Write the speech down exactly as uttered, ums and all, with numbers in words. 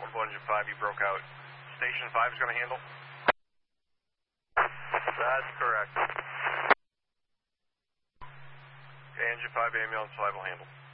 One engine five, you broke out. Station five is going to handle? That's correct. Okay, engine five, ambulance five will handle.